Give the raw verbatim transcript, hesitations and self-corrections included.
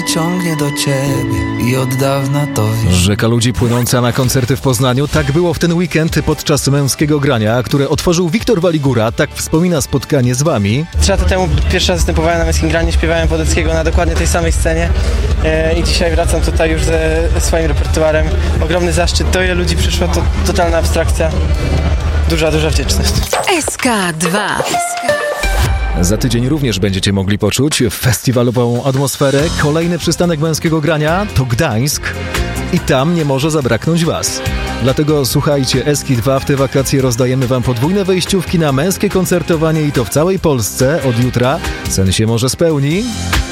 mnie ciągnie do ciebie i od dawna to wiesz. Rzeka ludzi płynąca na koncerty w Poznaniu. Tak było w ten weekend podczas męskiego grania, które otworzył Wiktor Waligura. Tak wspomina spotkanie z wami. Trzy lata temu pierwszy raz występowałem na męskim graniu, śpiewałem Wodeckiego na dokładnie tej samej scenie e, i dzisiaj wracam tutaj już ze swoim repertuarem. Ogromny zaszczyt, to ile ludzi przyszło, to totalna abstrakcja. Duża, duża wdzięczność. S K dwa. Za tydzień również będziecie mogli poczuć festiwalową atmosferę. Kolejny przystanek męskiego grania to Gdańsk i tam nie może zabraknąć was. Dlatego słuchajcie, S K dwa w te wakacje rozdajemy wam podwójne wejściówki na męskie koncertowanie i to w całej Polsce od jutra. Sen się może spełni.